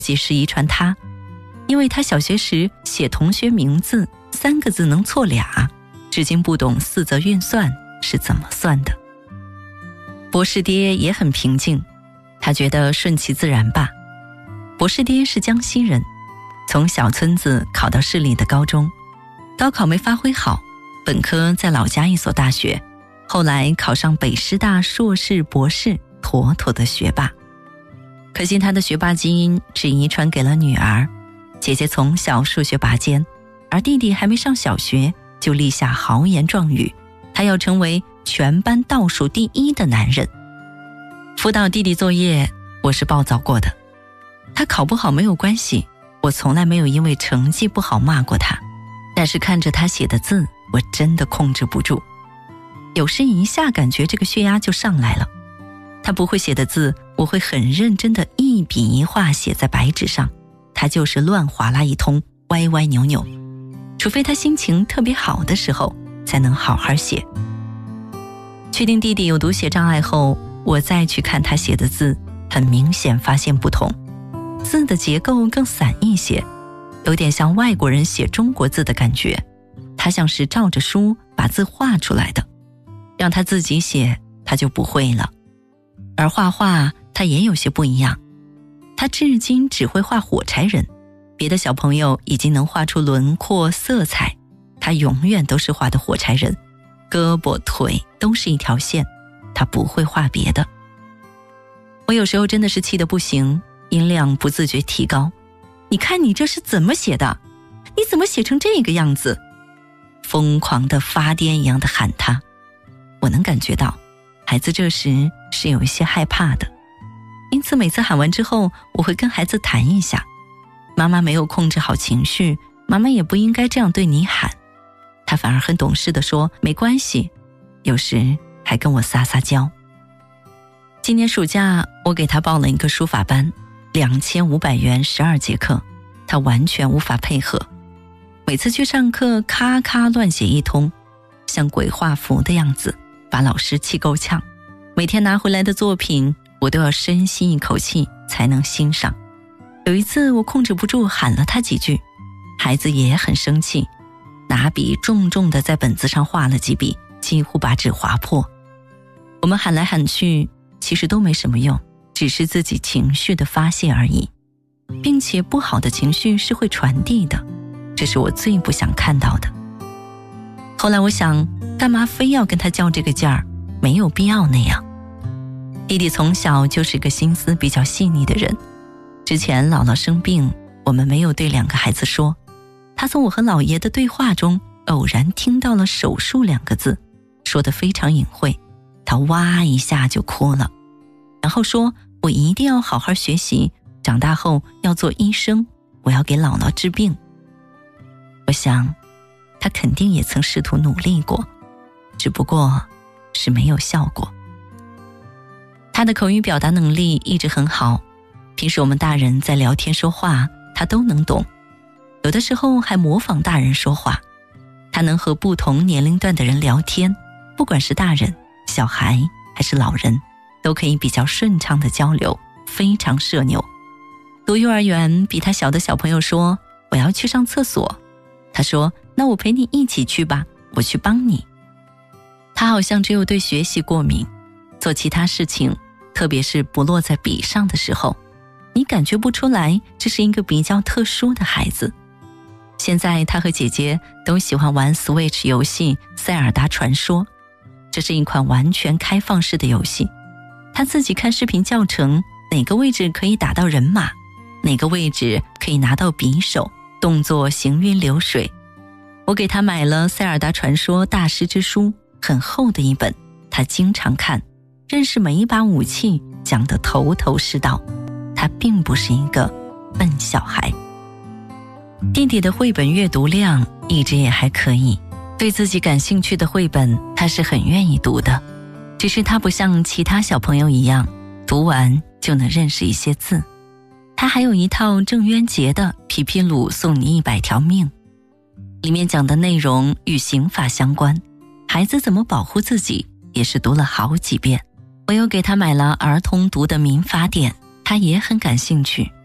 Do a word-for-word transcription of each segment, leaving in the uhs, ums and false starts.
即是遗传他，因为他小学时写同学名字三个字能错俩，至今不懂四则运算是怎么算的。博士爹也很平静，他觉得顺其自然吧。博士爹是江西人，从小村子考到市里的高中，高考没发挥好，本科在老家一所大学，后来考上北师大硕士博士，妥妥的学霸。可惜他的学霸基因只遗传给了女儿，姐姐从小数学拔尖，而弟弟还没上小学就立下豪言壮语，他要成为全班倒数第一的男人。辅导弟弟作业，我是暴躁过的。他考不好没有关系，我从来没有因为成绩不好骂过他，但是看着他写的字，我真的控制不住。有时一下感觉这个血压就上来了。他不会写的字，我会很认真的一笔一画写在白纸上，他就是乱划拉一通，歪歪扭扭，除非他心情特别好的时候才能好好写。确定弟弟有读写障碍后，我再去看他写的字，很明显发现不同，字的结构更散一些，有点像外国人写中国字的感觉，他像是照着书把字画出来的，让他自己写他就不会了。而画画他也有些不一样，他至今只会画火柴人，别的小朋友已经能画出轮廓色彩，他永远都是画的火柴人，胳膊腿都是一条线，他不会画别的。我有时候真的是气得不行，音量不自觉提高，你看你这是怎么写的？你怎么写成这个样子？疯狂的发癫一样的喊他。我能感觉到孩子这时是有一些害怕的，因此每次喊完之后，我会跟孩子谈一下，妈妈没有控制好情绪，妈妈也不应该这样对你喊。他反而很懂事地说没关系，有时还跟我撒撒娇。今年暑假我给他报了一个书法班，两千五百元十二节课，他完全无法配合，每次去上课咔咔乱写一通，像鬼画符的样子，把老师气够呛。每天拿回来的作品我都要深吸一口气才能欣赏。有一次我控制不住喊了他几句，孩子也很生气，拿笔重重地在本子上画了几笔，几乎把纸划破。我们喊来喊去其实都没什么用，只是自己情绪的发泄而已，并且不好的情绪是会传递的，这是我最不想看到的。后来我想，干嘛非要跟他较这个劲儿，没有必要那样。弟弟从小就是个心思比较细腻的人，之前姥姥生病，我们没有对两个孩子说，他从我和姥爷的对话中偶然听到了手术两个字，说得非常隐晦，他哇一下就哭了，然后说我一定要好好学习，长大后要做医生，我要给姥姥治病。我想他肯定也曾试图努力过，只不过是没有效果。他的口语表达能力一直很好，平时我们大人在聊天说话他都能懂，有的时候还模仿大人说话。他能和不同年龄段的人聊天，不管是大人、小孩还是老人，都可以比较顺畅的交流，非常社牛。读幼儿园比他小的小朋友说我要去上厕所，他说那我陪你一起去吧，我去帮你。他好像只有对学习过敏，做其他事情，特别是不落在笔上的时候，你感觉不出来这是一个比较特殊的孩子。现在他和姐姐都喜欢玩 Switch 游戏塞尔达传说，这是一款完全开放式的游戏，他自己看视频教程，哪个位置可以打到人马，哪个位置可以拿到匕首，动作行云流水。我给他买了塞尔达传说大师之书，很厚的一本，他经常看，认识每一把武器，讲得头头是道。他并不是一个笨小孩。弟弟的绘本阅读量一直也还可以，对自己感兴趣的绘本他是很愿意读的，只是他不像其他小朋友一样读完就能认识一些字。他还有一套郑渊洁的《皮皮鲁送你一百条命》，里面讲的内容与刑法相关，孩子怎么保护自己也是读了好几遍。我又给他买了儿童读的民法典，他也很感兴趣。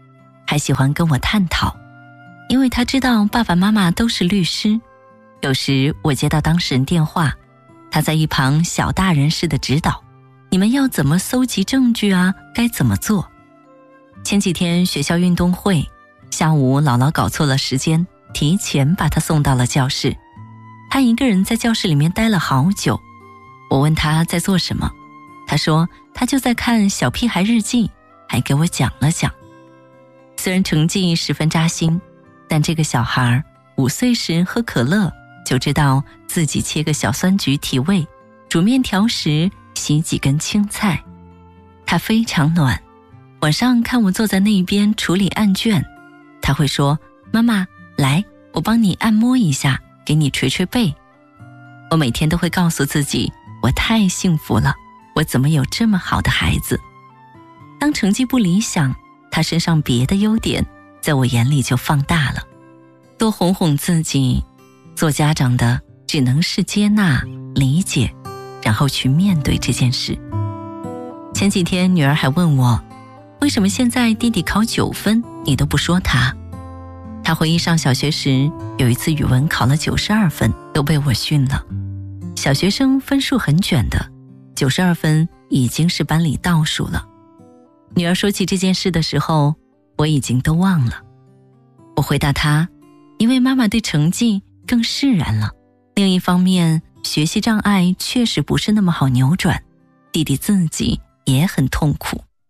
还喜欢跟我探讨，因为他知道爸爸妈妈都是律师。有时我接到当事人电话，他在一旁小大人似的指导，你们要怎么搜集证据啊，该怎么做。前几天学校运动会，下午姥姥搞错了时间，提前把他送到了教室。他一个人在教室里面待了好久，我问他在做什么，他说他就在看小屁孩日记，还给我讲了讲。虽然成绩十分扎心，但这个小孩五岁时喝可乐就知道自己切个小酸橘提味，煮面条时洗几根青菜。他非常暖，晚上看我坐在那边处理案卷，他会说，妈妈，来，我帮你按摩一下，给你捶捶背。我每天都会告诉自己，我太幸福了，我怎么有这么好的孩子。当成绩不理想，他身上别的优点在我眼里就放大了。多哄哄自己，做家长的只能是接纳、理解，然后去面对这件事。前几天女儿还问我，为什么现在弟弟考九分你都不说他？他回忆上小学时有一次语文考了九十二分，都被我训了。小学生分数很卷的，九十二分已经是班里倒数了。女儿说起这件事的时候，我已经都忘了。我回答她，因为妈妈对成绩更释然了。另一方面，学习障碍确实不是那么好扭转，弟弟自己也很痛苦。